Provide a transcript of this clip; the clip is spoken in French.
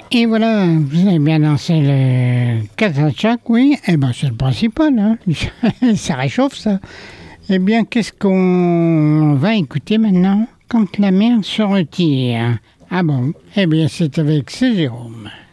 Et voilà, vous avez bien dansé le Kazachak, oui. Eh ben, c'est le principal, hein. Ça réchauffe, ça. Eh bien, qu'est-ce qu'on va écouter maintenant quand la mer se retire? Ah bon, eh bien, c'est avec C. Jérôme.